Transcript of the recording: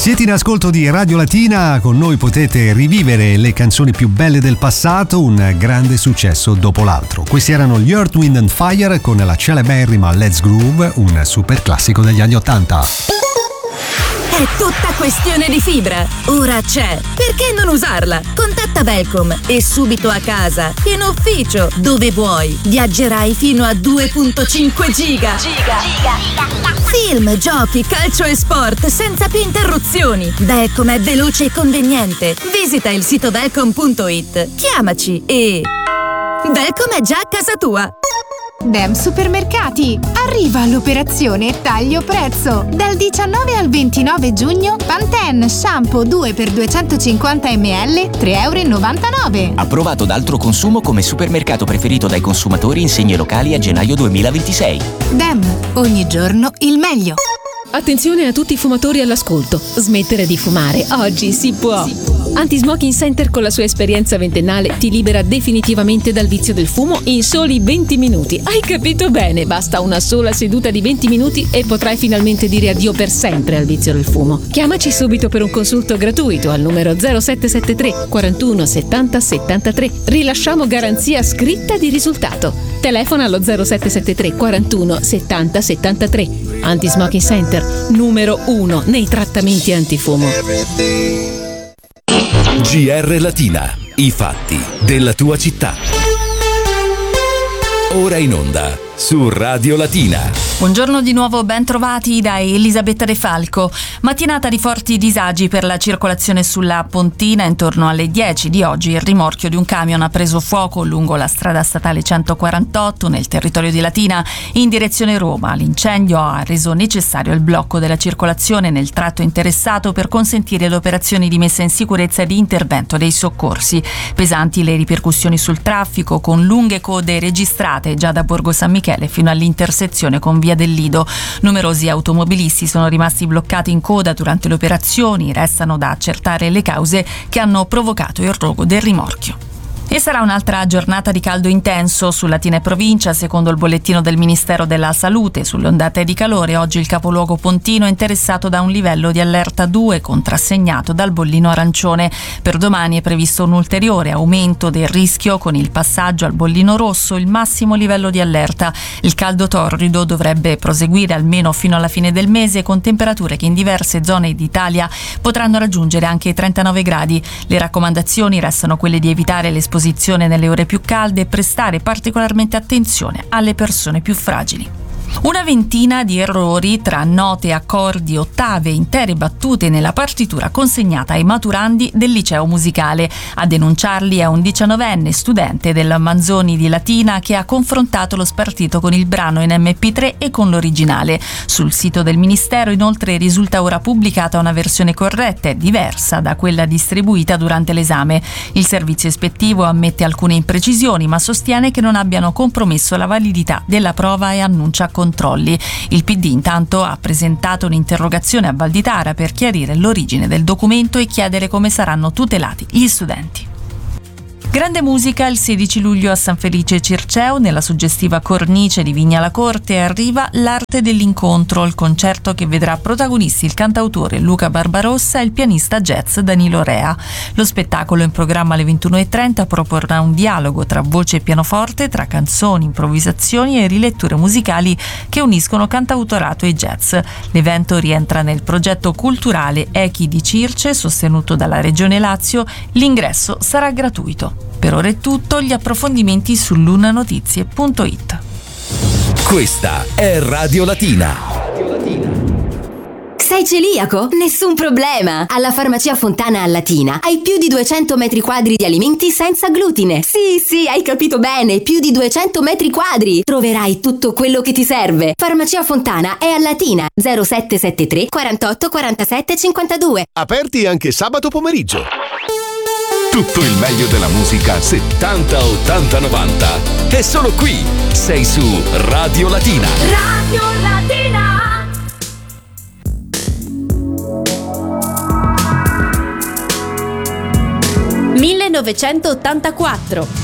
Siete in ascolto di Radio Latina, con noi potete rivivere le canzoni più belle del passato, un grande successo dopo l'altro. Questi erano gli Earth, Wind and Fire con la celeberrima Let's Groove, un super classico degli anni '80. È tutta questione di fibra. Ora c'è. Perché non usarla? Contatta Velcom e subito a casa, in ufficio, dove vuoi. Viaggerai fino a 2.5 giga. Film, giochi, calcio e sport senza più interruzioni. Velcom è veloce e conveniente. Visita il sito velcom.it. Chiamaci e... Velcom è già a casa tua. Dem Supermercati, arriva l'operazione taglio prezzo. Dal 19 al 29 giugno Pantene shampoo 2 x 250 ml €3,99. Approvato da altro consumo come supermercato preferito dai consumatori in segni locali a gennaio 2026. Dem, ogni giorno il meglio. Attenzione a tutti i fumatori all'ascolto. Smettere di fumare, oggi si può. Anti-Smoking Center con la sua esperienza ventennale ti libera definitivamente dal vizio del fumo in soli 20 minuti. Hai capito bene? Basta una sola seduta di 20 minuti e potrai finalmente dire addio per sempre al vizio del fumo. Chiamaci subito per un consulto gratuito al numero 0773 41 70 73. Rilasciamo garanzia scritta di risultato. Telefona allo 0773 41 70 73. Anti-Smoking Center, numero 1 nei trattamenti antifumo. GR Latina, i fatti della tua città. Ora in onda su Radio Latina. Buongiorno di nuovo, ben trovati da Elisabetta De Falco. Mattinata di forti disagi per la circolazione sulla Pontina. Intorno alle 10 di oggi il rimorchio di un camion ha preso fuoco lungo la strada statale 148 nel territorio di Latina in direzione Roma. L'incendio ha reso necessario il blocco della circolazione nel tratto interessato per consentire le operazioni di messa in sicurezza e di intervento dei soccorsi. Pesanti le ripercussioni sul traffico, con lunghe code registrate già da Borgo San Michele fino all'intersezione con Via del Lido. Numerosi automobilisti sono rimasti bloccati in coda durante le operazioni. Restano da accertare le cause che hanno provocato il rogo del rimorchio. E sarà un'altra giornata di caldo intenso su Latina e provincia, secondo il bollettino del Ministero della Salute. Sulle ondate di calore, oggi il capoluogo pontino è interessato da un livello di allerta 2 contrassegnato dal bollino arancione. Per domani è previsto un ulteriore aumento del rischio con il passaggio al bollino rosso, il massimo livello di allerta. Il caldo torrido dovrebbe proseguire almeno fino alla fine del mese, con temperature che in diverse zone d'Italia potranno raggiungere anche i 39 gradi. Le raccomandazioni restano quelle di evitare l'esposizione nelle ore più calde e prestare particolarmente attenzione alle persone più fragili. Una ventina di errori tra note, accordi, ottave, intere battute nella partitura consegnata ai maturandi del liceo musicale. A denunciarli è un 19enne studente del Manzoni di Latina che ha confrontato lo spartito con il brano in MP3 e con l'originale. Sul sito del Ministero inoltre risulta ora pubblicata una versione corretta e diversa da quella distribuita durante l'esame. Il servizio ispettivo ammette alcune imprecisioni ma sostiene che non abbiano compromesso la validità della prova e annuncia controlli. Il PD intanto ha presentato un'interrogazione a Valditara per chiarire l'origine del documento e chiedere come saranno tutelati gli studenti. Grande musica il 16 luglio a San Felice Circeo. Nella suggestiva cornice di Vigna la Corte arriva l'Arte dell'incontro, il concerto che vedrà protagonisti il cantautore Luca Barbarossa e il pianista jazz Danilo Rea. Lo spettacolo, in programma alle 21:30, proporrà un dialogo tra voce e pianoforte, tra canzoni, improvvisazioni e riletture musicali che uniscono cantautorato e jazz. L'evento rientra nel progetto culturale Echi di Circe, sostenuto dalla Regione Lazio. L'ingresso sarà gratuito. Per ora è tutto, gli approfondimenti su lunanotizie.it. Questa è Radio Latina. Sei celiaco? Nessun problema! Alla Farmacia Fontana a Latina hai più di 200 metri quadri di alimenti senza glutine. Sì, hai capito bene, più di 200 metri quadri! Troverai tutto quello che ti serve. Farmacia Fontana è a Latina, 0773 48 47 52. Aperti anche sabato pomeriggio. Tutto il meglio della musica 70, 80, 90 è solo qui. Sei su Radio Latina. Radio Latina. 1984.